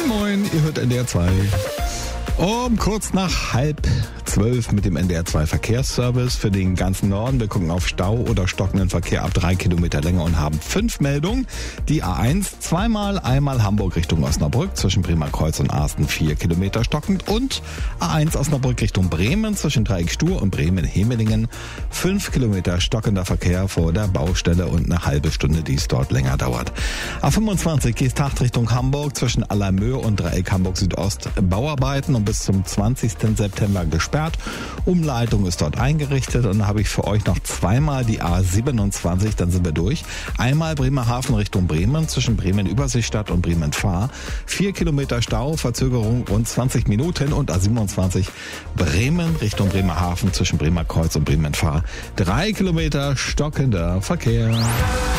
Moin Moin, ihr hört NDR 2. Um kurz nach 11:30 mit dem NDR 2 Verkehrsservice für den ganzen Norden. Wir gucken auf Stau oder stockenden Verkehr ab 3 Kilometer Länge und haben 5 Meldungen. Die A1 zweimal, einmal Hamburg Richtung Osnabrück zwischen Bremer Kreuz und Asten 4 Kilometer stockend und A1 Osnabrück Richtung Bremen zwischen Dreieck Stur und Bremen-Hemelingen 5 Kilometer stockender Verkehr vor der Baustelle und eine halbe Stunde, die es dort länger dauert. A25 Geesthacht Richtung Hamburg zwischen Allermöhe und Dreieck Hamburg Südost Bauarbeiten und bis zum 20. September gesperrt. Umleitung ist dort eingerichtet und da habe ich für euch noch zweimal die A27, dann sind wir durch. Einmal Bremerhaven Richtung Bremen zwischen Bremen-Überseestadt und Bremen-Fahr. 4 Kilometer Stau, Verzögerung rund 20 Minuten und A27 Bremen Richtung Bremerhaven zwischen Bremer Kreuz und Bremen-Fahr. 3 Kilometer stockender Verkehr.